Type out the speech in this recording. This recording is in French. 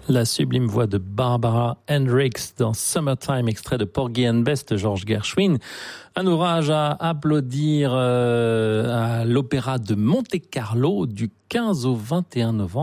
La sublime voix de Barbara Hendricks dans Summertime, extrait de Porgy and Bess de George Gershwin. Un ouvrage à applaudir à l'Opéra de Monte-Carlo du 15 au 21 novembre.